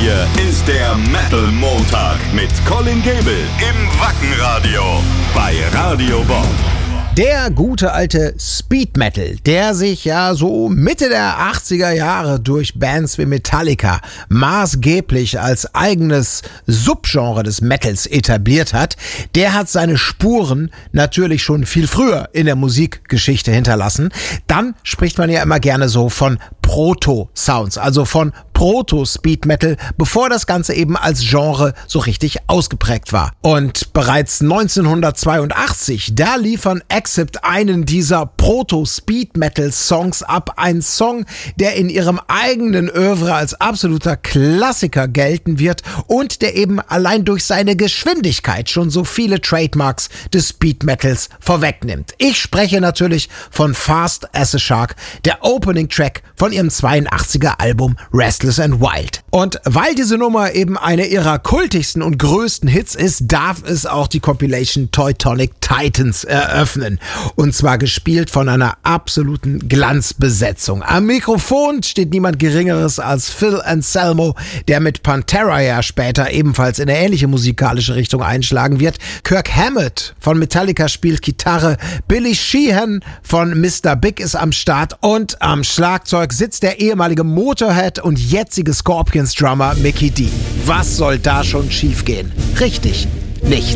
Hier ist der Metal Montag mit Colin Gable im Wackenradio bei Radio Bob. Der gute alte Speed Metal, der sich ja so Mitte der 80er Jahre durch Bands wie Metallica maßgeblich als eigenes Subgenre des Metals etabliert hat, der hat seine Spuren natürlich schon viel früher in der Musikgeschichte hinterlassen. Dann spricht man ja immer gerne so von Proto-Sounds, also von Proto-Speed Metal, bevor das Ganze eben als Genre so richtig ausgeprägt war. Und bereits 1982, da liefern Accept einen dieser Proto-Speed Metal Songs ab. Ein Song, der in ihrem eigenen Oeuvre als absoluter Klassiker gelten wird und der eben allein durch seine Geschwindigkeit schon so viele Trademarks des Speed Metals vorwegnimmt. Ich spreche natürlich von Fast as a Shark, der Opening Track von ihrem 82er Album Restless and Wild. Und weil diese Nummer eben eine ihrer kultigsten und größten Hits ist, darf es auch die Compilation Teutonic Titans eröffnen. Und zwar gespielt von einer absoluten Glanzbesetzung. Am Mikrofon steht niemand Geringeres als Phil Anselmo, der mit Pantera ja später ebenfalls in eine ähnliche musikalische Richtung einschlagen wird. Kirk Hammett von Metallica spielt Gitarre, Billy Sheehan von Mr. Big ist am Start und am Schlagzeug sitzt der ehemalige Motorhead und jetzige Scorpions-Drummer Mikkey Dee. Was soll da schon schiefgehen? Richtig, nichts.